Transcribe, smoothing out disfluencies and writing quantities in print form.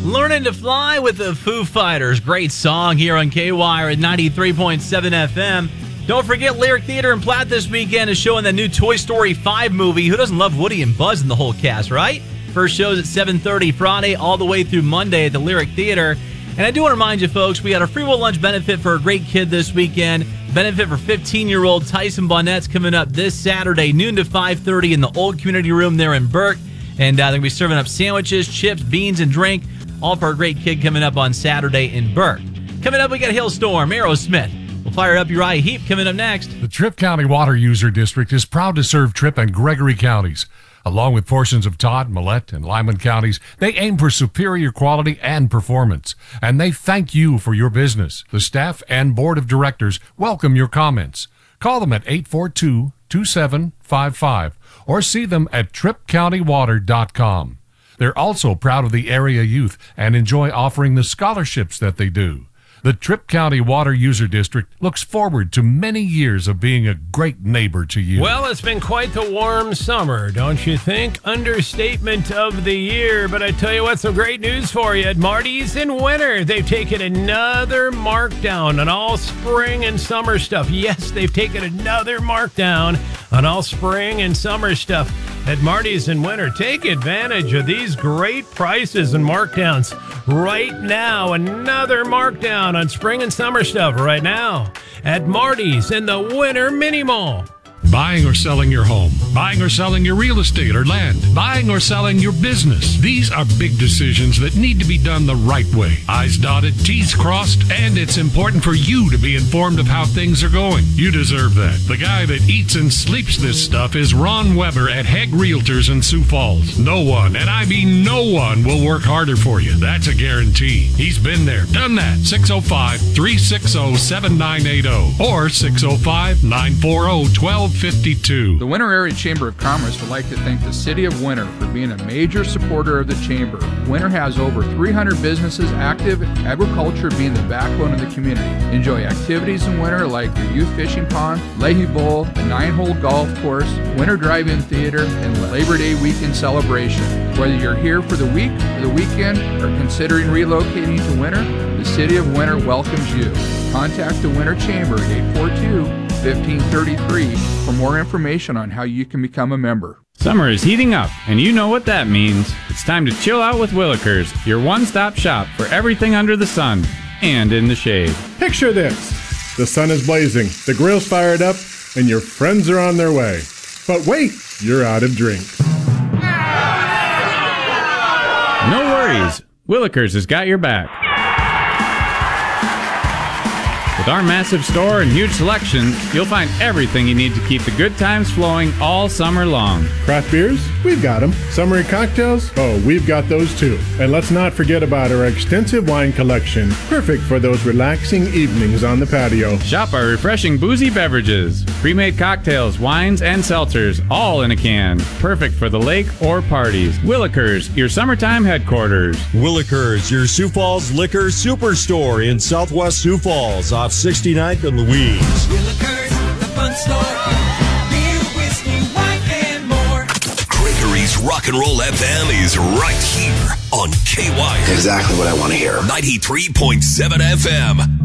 Learning to Fly with the Foo Fighters. Great song here on KWIRE at 93.7 FM. Don't forget, Lyric Theater in Platte this weekend is showing the new Toy Story 5 movie. Who doesn't love Woody and Buzz and the whole cast, right? First show's at 7:30 Friday all the way through Monday at the Lyric Theater. And I do want to remind you, folks, we got a free will lunch benefit for a great kid this weekend. Benefit for 15-year-old Tyson Bonnett's coming up this Saturday, noon to 5:30 in the old community room there in Burke. And they're going to be serving up sandwiches, chips, beans, and drink, all for a great kid coming up on Saturday in Burke. Coming up, we got Hailstorm, Aerosmith. We'll fire up Uriah Heep coming up next. The Tripp County Water User District is proud to serve Tripp and Gregory counties. Along with portions of Todd, Millette, and Lyman counties, they aim for superior quality and performance. And they thank you for your business. The staff and board of directors welcome your comments. Call them at 842-2755 or see them at trippcountywater.com. They're also proud of the area youth and enjoy offering the scholarships that they do. The Tripp County Water User District looks forward to many years of being a great neighbor to you. Well, it's been quite the warm summer, don't you think? Understatement of the year, but I tell you what, some great news for you. At Marty's in winter, they've taken another markdown on all spring and summer stuff. Yes, they've taken another markdown on all spring and summer stuff. At Marty's in winter, take advantage of these great prices and markdowns right now. Another markdown on spring and summer stuff right now at Marty's in the Winter Mini Mall. Buying or selling your home, buying or selling your real estate or land, buying or selling your business. These are big decisions that need to be done the right way. I's dotted, T's crossed, and it's important for you to be informed of how things are going. You deserve that. The guy that eats and sleeps this stuff is Ron Weber at Hegg Realtors in Sioux Falls. No one, and I mean no one, will work harder for you. That's a guarantee. He's been there, done that. 605-360-7980 or 605-940-1252. The Winter Area Chamber of Commerce would like to thank the City of Winter for being a major supporter of the Chamber. Winter has over 300 businesses active, agriculture being the backbone of the community. Enjoy activities in winter like the youth fishing pond, Leahy Bowl, the 9-hole golf course, winter drive-in theater, and Labor Day weekend celebration. Whether you're here for the week or the weekend or considering relocating to Winter, the City of Winter welcomes you. Contact the Winter Chamber at 842-1533 for more information on how you can become a member. Summer is heating up, and you know what that means. It's time to chill out with Willikers, your one-stop shop for everything under the sun and in the shade. Picture this. The sun is blazing, the grill's fired up, and your friends are on their way. But wait, you're out of drinks. No worries. Willikers has got your back. With our massive store and huge selection, you'll find everything you need to keep the good times flowing all summer long. Craft beers? We've got them. Summery cocktails? Oh, we've got those too. And let's not forget about our extensive wine collection, perfect for those relaxing evenings on the patio. Shop our refreshing boozy beverages, pre-made cocktails, wines, and seltzers, all in a can. Perfect for the lake or parties. Willikers, your summertime headquarters. Willikers, your Sioux Falls liquor superstore in Southwest Sioux Falls, off 69th and Louise. Willikers, the fun store. Beer, whiskey, wine, and more. Gregory's Rock and Roll FM is right here on KWIRE. Exactly what I want to hear. 93.7 FM.